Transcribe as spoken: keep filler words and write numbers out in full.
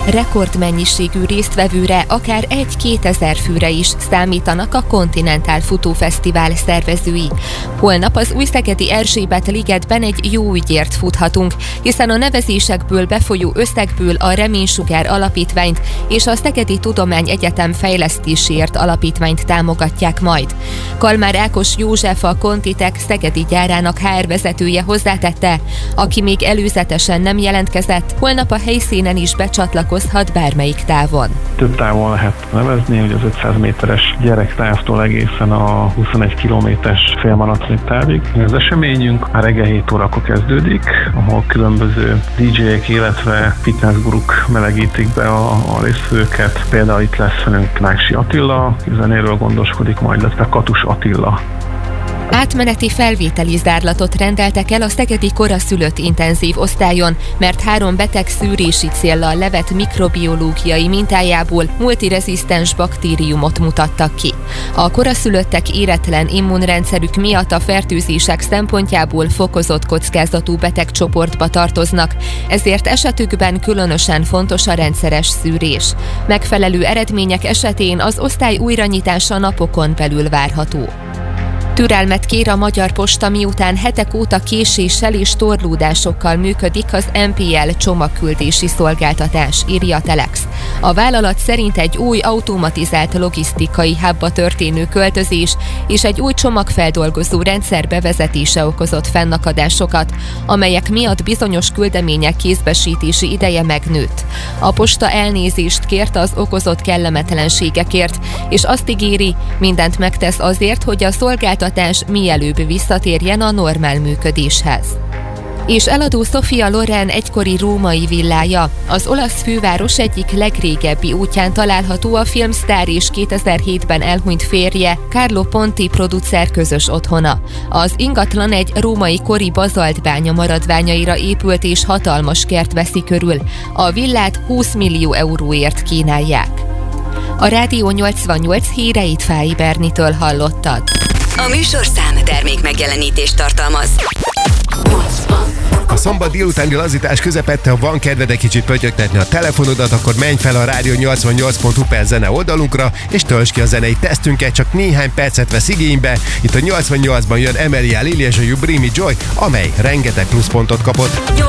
Rekordmennyiségű résztvevőre, akár egy-kétezer főre is számítanak a Continental Futófesztivál szervezői. Holnap az Újszegedi Erzsébet ligetben egy jó ügyért futhatunk, hiszen a nevezésekből befolyó összegből a Reménysugár Alapítványt és a Szegedi Tudományegyetem Fejlesztéséért Alapítványt támogatják majd. Kalmár Ákos József, a Contitek szegedi gyárának há er vezetője hozzátette, aki még előzetesen nem jelentkezett, holnap a helyszínen is becsatlakozhat bármelyik távon. Több távon lehet nevezni, hogy az ötszáz méteres gyerektávtól egészen a huszonegy kilométeres félmaratoni távig. Az eseményünk a reggel hét órakor kezdődik, ahol különböző dé jék, illetve fitnessguruk melegítik be a, a résztvevőket. Például itt lesz velünk Náksi Attila, zenéről gondoskodik, majd illetve Katus Attila. Átmeneti felvételi zárlatot rendeltek el a szegedi koraszülött intenzív osztályon, mert három beteg szűrési céllal levett mikrobiológiai mintájából multirezisztens baktériumot mutattak ki. A koraszülöttek éretlen immunrendszerük miatt a fertőzések szempontjából fokozott kockázatú betegcsoportba tartoznak, ezért esetükben különösen fontos a rendszeres szűrés. Megfelelő eredmények esetén az osztály újranyitása napokon belül várható. Türelmet kér a Magyar Posta, miután hetek óta késéssel és torlódásokkal működik az em pé el csomagküldési szolgáltatás, írja a Telex. A vállalat szerint egy új automatizált logisztikai hubba történő költözés és egy új csomagfeldolgozó rendszer bevezetése okozott fennakadásokat, amelyek miatt bizonyos küldemények kézbesítési ideje megnőtt. A posta elnézést kért az okozott kellemetlenségekért, és azt ígéri, mindent megtesz azért, hogy a szolgáltatás mielőbb visszatérjen a normál működéshez. És eladó Sofia Loren egykori római villája. Az olasz főváros egyik legrégebbi útján található a filmsztár és kétezer-hétben elhunyt férje, Carlo Ponti producer közös otthona. Az ingatlan egy római kori bazaltbánya maradványaira épült és hatalmas kert veszi körül. A villát húsz millió euróért kínálják. A Rádió nyolcvannyolc híreit Fáy Bernitől hallottad. A műsorszám termék megjelenítést tartalmaz. A szombat délutáni lazítás közepette, ha van kedved egy kicsit pötyögtetni a telefonodat, akkor menj fel a rádió nyolcvannyolc pont hu per zene oldalunkra, és töltsd ki a zenei tesztünket, csak néhány percet vesz igénybe. Itt a nyolcvannyolcban jön Emilia Lily és a You Bring Me Joy, amely rengeteg pluszpontot kapott.